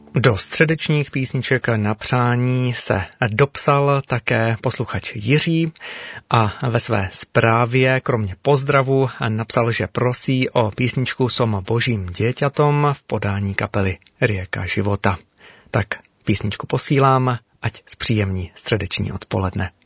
Do středečních písniček na přání se dopsal také posluchač Jiří a ve své zprávě kromě pozdravu napsal, že prosí o písničku Som božím děťatom v podání kapely Rieka života. Tak písničku posílám, ať zpříjemní středeční odpoledne.